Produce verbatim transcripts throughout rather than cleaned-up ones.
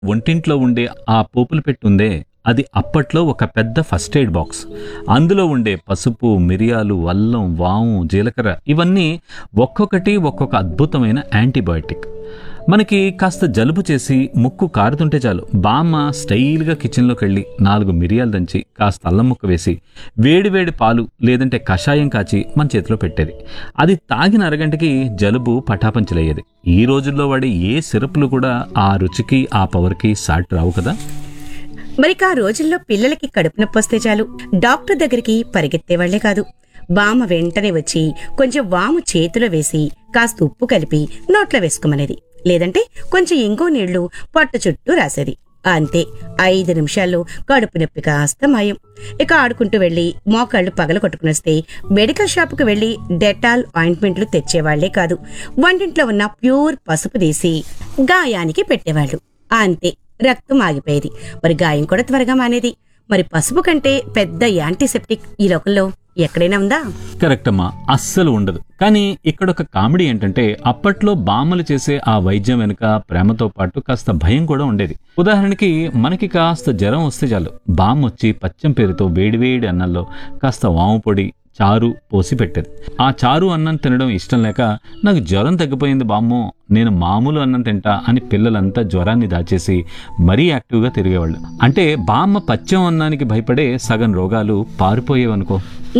ఒంటింట్లో ఉండే ఆ పోపులు పెట్టుందే అది అప్పట్లో ఒక పెద్ద ఫస్ట్ ఎయిడ్ బాక్స్. అందులో ఉండే పసుపు, మిరియాలు, అల్లం, వాము, జీలకర్ర ఇవన్నీ ఒక్కొక్కటి ఒక్కొక్క అద్భుతమైన యాంటీబయాటిక్. మనకి కాస్త జలుబు చేసి ముక్కు కారుతుంటే చాలు బామ్మ స్టైల్గా కిచెన్లోకి వెళ్ళి నాలుగు మిరియాలు దంచి కాస్త అల్లం ముక్క వేసి వేడివేడి పాలు లేదంటే కషాయం కాచి మన చేతిలో పెట్టేది. అది తాగిన అరగంటకి జలుబు పటాపంచలయ్యేది. ఈ రోజుల్లో వాడే ఏ సిరప్లు కూడా ఆ రుచికి ఆ పవర్కి సాటి రావు కదా. మరిక ఆ రోజుల్లో పిల్లలకి కడుపు నొప్పి వస్తే చాలు డాక్టర్ దగ్గరికి పరిగెత్తేవాళ్లే కాదు. బామ్మ వెంటనే వచ్చి కొంచెం వాము చేతిలో వేసి కాస్త ఉప్పు కలిపి నోట్లో వేసుకోమనేది. లేదంటే కొంచెం ఇంకో నీళ్లు పొట్ట చుట్టూ రాసేది. అంతే, ఐదు నిమిషాల్లో కడుపు నొప్పి కాస్త మాయం. ఇక ఆడుకుంటూ వెళ్లి మోకాళ్లు పగల కొట్టుకునొస్తే మెడికల్ షాపుకు వెళ్లి డెటాల్ ఆయింట్మెంట్లు తెచ్చేవాళ్లే కాదు, వంటింట్లో ఉన్న ప్యూర్ పసుపు తీసి గాయానికి పెట్టేవాళ్లు. అంతే, రక్తం ఆగిపోయేది. మరి గాయం కూడా త్వరగా మానేది. మరి పసుపు కంటే పెద్ద యాంటీసెప్టిక్ ఈ లోకంలో ఎక్కడైనా ఉందా? కరెక్ట్ అమ్మా, అస్సలు ఉండదు. కానీ ఇక్కడ ఒక కామెడీ ఏంటంటే అప్పట్లో బామ్మలు చేసే ఆ వైద్యం వెనుక ప్రేమతో పాటు కాస్త భయం కూడా ఉండేది. ఉదాహరణకి మనకి కాస్త జ్వరం వస్తే చాలు బామ్మ వచ్చి పచ్చం పేరుతో వేడివేడి అన్నంలో కాస్త వాము పొడి, చారు పోసి పెట్టేది. ఆ చారు అన్నం తినడం ఇష్టం లేక నాకు జ్వరం తగ్గిపోయింది బామ్మో, నేను మామూలు అన్నం తింటా అని పిల్లలంతా జ్వరాన్ని దాచేసి మరీ యాక్టివ్గా తిరిగేవాళ్ళు. అంటే బామ్మ పచ్చం అన్నానికి భయపడే సగం రోగాలు పారిపోయేవనుకో.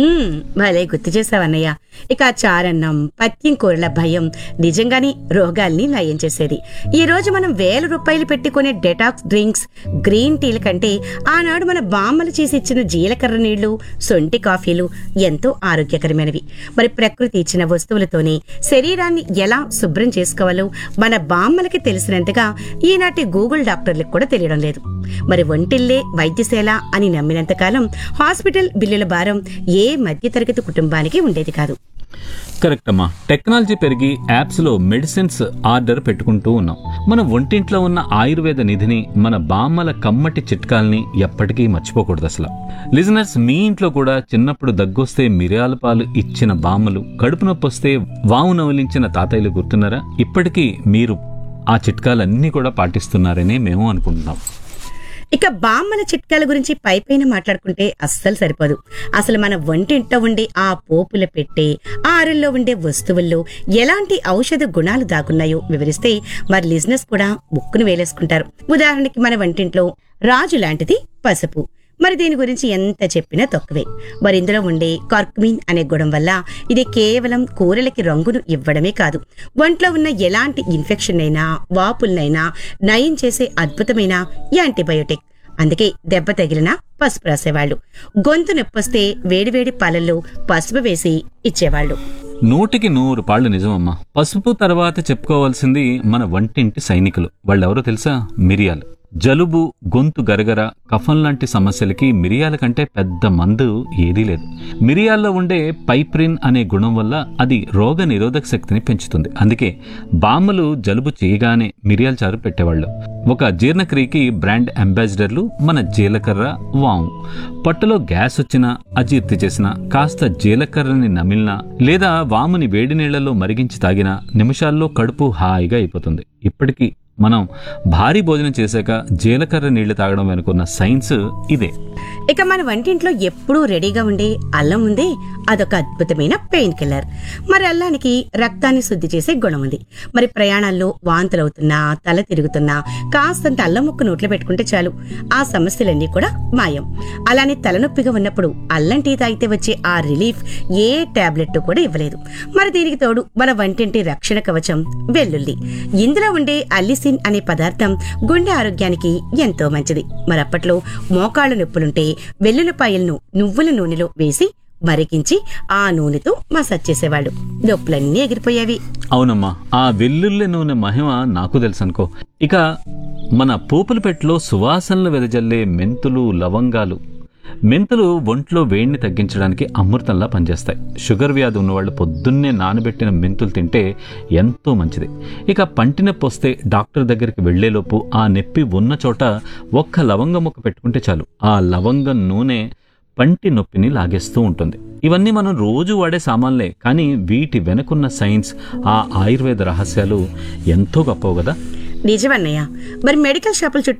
భలే గుర్తు చేసావన్నయ్య. ఇక ఆ చారన్నం, పత్యం కూరల భయం నిజంగానే రోగాల్ని నయం చేసేది. ఈ రోజు మనం వేల రూపాయలు పెట్టుకునే డెటాక్స్ డ్రింక్స్, గ్రీన్ టీల కంటే ఆనాడు మన బామ్మలు చేసి ఇచ్చిన జీలకర్ర నీళ్లు, సొంటి కాఫీలు ఎంతో ఆరోగ్యకరమైనవి. మరి ప్రకృతి ఇచ్చిన వస్తువులతోనే శరీరాన్ని ఎలా శుభ్రం చేసుకోవాలో మన బామ్మలకి తెలిసినంతగా ఈనాటి గూగుల్ డాక్టర్లకు కూడా తెలియడం లేదు. మరి ఒంటిల్లే వైద్యశాల అని నమ్మినంతకాలం హాస్పిటల్ బిల్లుల భారం ఏ మధ్యతరగతి కుటుంబానికి ఉండేది కాదు. కరెక్ట్ అమ్మా, టెక్నాలజీ పెరిగి యాప్స్ లో మెడిసిన్స్ ఆర్డర్ పెట్టుకుంటూ ఉన్నాం. మన ఒంటింట్లో ఉన్న ఆయుర్వేద నిధిని, మన బామ్మల కమ్మటి చిట్కాల్ని ఎప్పటికీ మర్చిపోకూడదు అసలు. లిజనర్స్, మీ ఇంట్లో కూడా చిన్నప్పుడు దగ్గొస్తే మిరియాల పాలు ఇచ్చిన బామ్మలు, కడుపు నొప్పి వస్తే వాము నవలించిన తాతయ్యలు గుర్తున్నారా? ఇప్పటికీ మీరు ఆ చిట్కాలన్నీ కూడా పాటిస్తున్నారని మేము అనుకుంటున్నాం. ఇక బామ్మల చిట్కాల గురించి పై పైన మాట్లాడుకుంటే అస్సలు సరిపోదు. అసలు మన వంటింట ఉండే ఆ పోపుల పెట్టే ఆరుల్లో ఉండే వస్తువుల్లో ఎలాంటి ఔషధ గుణాలు దాగున్నాయో వివరిస్తే మరి లిజినెస్ కూడా ముక్కును వేలేసుకుంటారు. ఉదాహరణకి మన వంటింట్లో రాజు లాంటిది పసుపు. మరి దీని గురించి ఎంత చెప్పినా తక్కువే. మరి ఇందులో ఉండే కర్క్మిన్ అనే గుణం వల్ల ఇది కేవలం కూరలకి రంగును ఇవ్వడమే కాదు, ఒంట్లో ఉన్న ఎలాంటి ఇన్ఫెక్షన్ అయినా వాపులనైనా నయం చేసే అద్భుతమైన యాంటీబయోటిక్. అందుకే దెబ్బ తగిలినా పసుపు రాసేవాళ్లు. గొంతు నొప్పొస్తే వేడివేడి పాలల్లో పసుపు వేసి ఇచ్చేవాళ్లు. నూటికి నూరు పాళ్లు నిజమమ్మా. పసుపు తర్వాత చెప్పుకోవాల్సింది మన వంటింటి సైనికులు. వాళ్ళెవరో తెలుసా? మిరియాలు. జలుబు, గొంతు గరగర, కఫం లాంటి సమస్యలకి మిరియాల కంటే పెద్ద మందు ఏదీ లేదు. మిరియాల్లో ఉండే పైప్రిన్ అనే గుణం వల్ల అది రోగ నిరోధక శక్తిని పెంచుతుంది. అందుకే బామ్మలు జలుబు చేయగానే మిరియాల చారు పెట్టేవాళ్ళు. ఒక జీర్ణక్రియకి బ్రాండ్ అంబాసిడర్లు మన జీలకర్ర, వాము. పొట్టలో గ్యాస్ వచ్చినా, అజీర్తి చేసినా కాస్త జీలకర్రని నమిలినా లేదా వాముని వేడి నీళ్లలో మరిగించి తాగినా నిమిషాల్లో కడుపు హాయిగా అయిపోతుంది. ఇప్పటికీ మనం భారీ భోజనం చేశాక జీలకర్ర నీళ్లు తాగడం వెనుకున్న సైన్స్ ఇదే. ఇక మన వంటింట్లో ఎప్పుడూ రెడీగా ఉండే అల్లం ఉందే, అదొక అద్భుతమైన పెయిన్ కిల్లర్. మరి అల్లానికి రక్తాన్ని శుద్ధి చేసే గుణం ఉంది. మరి ప్రయాణాల్లో వాంతులవుతున్నా, తల తిరుగుతున్నా కాస్తంత అల్లం ముక్క నోట్లో పెట్టుకుంటే చాలు, ఆ సమస్యలన్నీ కూడా మాయం. అలానే తలనొప్పిగా ఉన్నప్పుడు అల్లం టీ తాగితే వచ్చే ఆ రిలీఫ్ ఏ టాబ్లెట్ కూడా ఇవ్వలేదు. మరి దీనికి తోడు మన వంటింటి రక్షణ కవచం వెల్లుల్లి. ఇందులో ఉండే అల్లిసిన్ అనే పదార్థం గుండె ఆరోగ్యానికి ఎంతో మంచిది. మరప్పట్లో మోకాళ్ల నొప్పులుంటే వెల్లుల్లిపాయలను నువ్వుల నూనెలో వేసి మరిగించి ఆ నూనెతో మసాజ్ చేసేవాళ్ళు. నొప్పులన్నీ ఎగిరిపోయేవి. అవునమ్మా, ఆ వెల్లుల్లి నూనె మహిమ నాకు తెలుసు అనుకో. ఇక మన పోపుల పెట్టలో సువాసనలు వెదజల్లే మెంతులు, లవంగాలు. మెంతులు ఒంట్లో వేడిని తగ్గించడానికి అమృతంలా పనిచేస్తాయి. షుగర్ వ్యాధి ఉన్నవాళ్ళు పొద్దున్నే నానబెట్టిన మెంతులు తింటే ఎంతో మంచిది. ఇక పంటి నొప్పి వస్తే డాక్టర్ దగ్గరికి వెళ్లేలోపు ఆ నొప్పి ఉన్న చోట ఒక్క లవంగ ముక్క పెట్టుకుంటే చాలు, ఆ లవంగం నూనె పంటి నొప్పిని లాగేస్తూ ఉంటుంది. ఇవన్నీ మనం రోజు వాడే సామాన్లే, కానీ వీటి వెనుకున్న సైన్స్, ఆ ఆయుర్వేద రహస్యాలు ఎంతో గొప్పవు కదా. నిజమన్నయ్య. మరి మెడికల్ షాపుల చుట్టూ